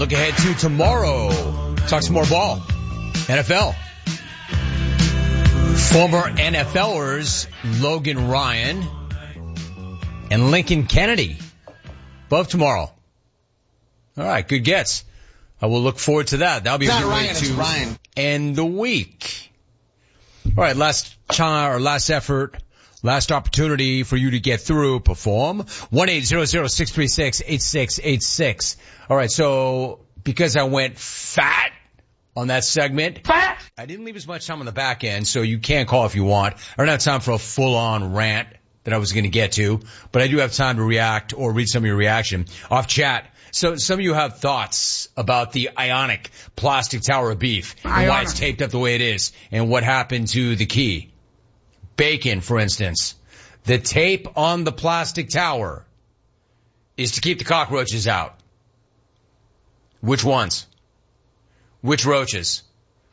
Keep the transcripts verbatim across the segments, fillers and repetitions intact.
Look ahead to tomorrow. Talk some more ball. N F L. Former NFLers Logan Ryan and Lincoln Kennedy. Both tomorrow. All right, good gets. I will look forward to that. That'll be it's a not good Ryan, way it's to Ryan. end the week. All right, last chance or last effort, last opportunity for you to get through. Perform one eight zero zero six three six eight six eight six. All right, so because I went fat on that segment, fat. I didn't leave as much time on the back end, so you can call if you want. I don't have time for a full-on rant that I was going to get to, but I do have time to react or read some of your reaction off chat. So some of you have thoughts about the Ionic plastic tower of beef and Ionic. why it's taped up the way it is and what happened to the key. Bacon, for instance. The tape on the plastic tower is to keep the cockroaches out. Which ones? Which roaches?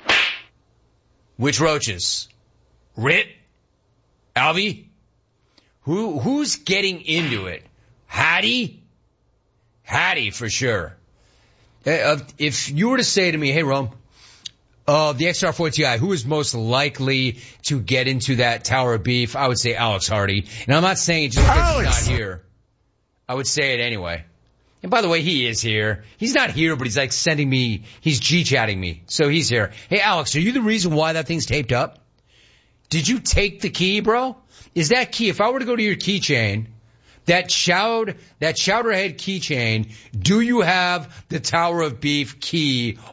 Which roaches? Rit? Alvy? Who, who's getting into it? Hattie? Hattie, for sure. Uh, if you were to say to me, hey, Rome, uh, the X R four T I, who is most likely to get into that tower of beef? I would say Alex Hardy. And I'm not saying it just because he's not here. I would say it anyway. And by the way, he is here. He's not here, but he's like sending me, he's G-chatting me. So he's here. Hey, Alex, are you the reason why that thing's taped up? Did you take the key, bro? Is that key? If I were to go to your keychain, that shout, that Chowderhead keychain, do you have the Tower of Beef key